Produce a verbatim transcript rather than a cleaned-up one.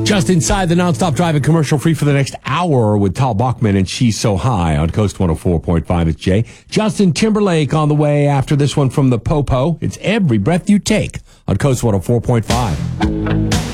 Just inside the nonstop driving commercial free for the next hour with Tal Bachman and She's So High on Coast one oh four point five. It's Jay. Justin Timberlake on the way after this one from the Popo. It's Every Breath You Take on Coast one oh four point five.